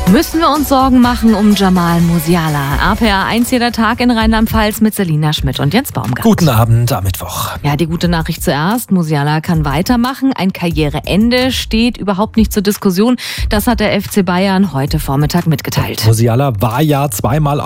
Müssen wir uns Sorgen machen um Jamal Musiala? RPA 1 jeder Tag in Rheinland-Pfalz mit Selina Schmidt und Jens Baumgart. Guten Abend am Mittwoch. Ja, die gute Nachricht zuerst. Musiala kann weitermachen. Ein Karriereende steht überhaupt nicht zur Diskussion. Das hat der FC Bayern heute Vormittag mitgeteilt. Musiala war ja zweimal